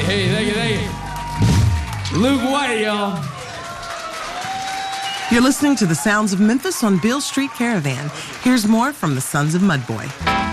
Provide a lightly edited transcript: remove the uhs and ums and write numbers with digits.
Hey. Luke White, y'all. You're listening to the sounds of Memphis on Beale Street Caravan. Here's more from the Sons of Mudboy.